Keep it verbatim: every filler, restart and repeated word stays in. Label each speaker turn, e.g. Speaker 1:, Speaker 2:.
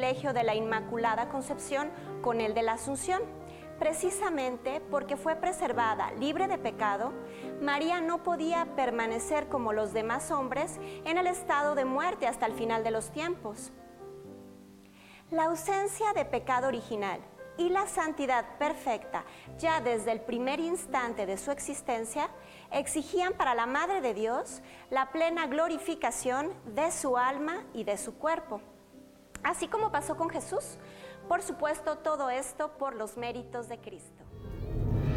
Speaker 1: sortilegio de la Inmaculada Concepción con el de la Asunción. Precisamente porque fue preservada libre de pecado, María no podía permanecer como los demás hombres en el estado de muerte hasta el final de los tiempos. La ausencia de pecado original y la santidad perfecta ya desde el primer instante de su existencia exigían para la Madre de Dios la plena glorificación de su alma y de su cuerpo. Así como pasó con Jesús, por supuesto, todo esto por los méritos de Cristo.